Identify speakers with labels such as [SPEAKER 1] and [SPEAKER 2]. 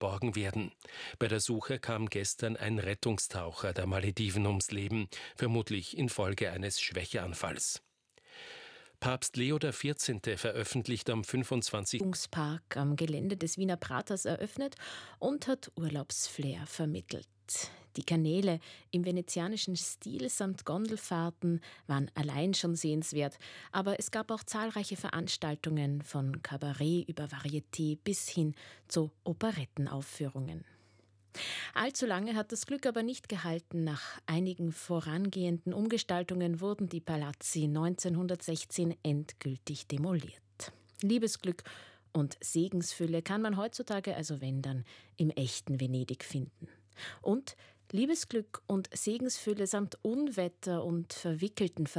[SPEAKER 1] borgen werden. Bei der Suche kam gestern ein Rettungstaucher der Malediven ums Leben, vermutlich infolge eines Schwächeanfalls. Papst Leo XIV. Veröffentlicht am 25.
[SPEAKER 2] Park am Gelände des Wiener Praters eröffnet und hat Urlaubsflair vermittelt. Die Kanäle im venezianischen Stil samt Gondelfahrten waren allein schon sehenswert, aber es gab auch zahlreiche Veranstaltungen von Kabarett über Varieté bis hin zu Operettenaufführungen. Allzu lange hat das Glück aber nicht gehalten. Nach einigen vorangehenden Umgestaltungen wurden die Palazzi 1916 endgültig demoliert. Liebesglück und Segensfülle kann man heutzutage also wenn dann im echten Venedig finden. Und Liebesglück und Segensfülle samt Unwetter und verwickelten